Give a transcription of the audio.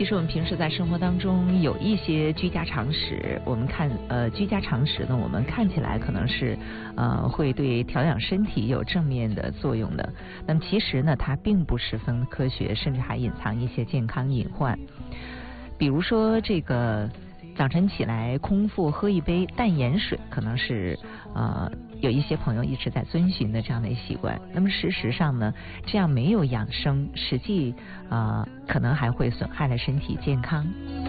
其实我们平时在生活当中有一些居家常识，我们看居家常识呢，我们看起来可能是会对调养身体有正面的作用的。那么其实呢，它并不十分科学，甚至还隐藏一些健康隐患。比如说这个早晨起来空腹喝一杯淡盐水，可能是有一些朋友一直在遵循的这样的习惯。那么事实上呢，这样没有养生，实际可能还会损害了身体健康。